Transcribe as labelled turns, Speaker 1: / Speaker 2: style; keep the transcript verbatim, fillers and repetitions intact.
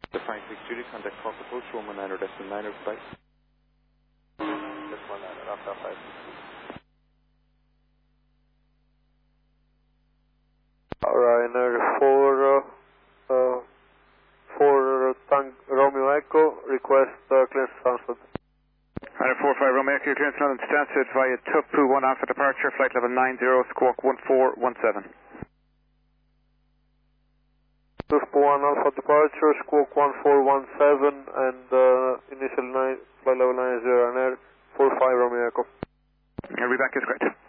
Speaker 1: The five six Judy, contact Fox approach, Roman nine or decimal nine or flight.
Speaker 2: Decimal nine after five six Judy.
Speaker 3: Ryanair four, uh, uh, four uh, Tank Romeo Echo, request uh, clearance Stansted.
Speaker 4: Ryanair four five Romeo Echo, clearance London Stansted via Tupu one Alpha departure, flight level nine zero, squawk one four one seven.
Speaker 3: Tupu one Alpha departure, squawk one four one seven, and uh, initial nine, flight level nine zero Ryanair four five Romeo Echo.
Speaker 4: I'll be back, is correct.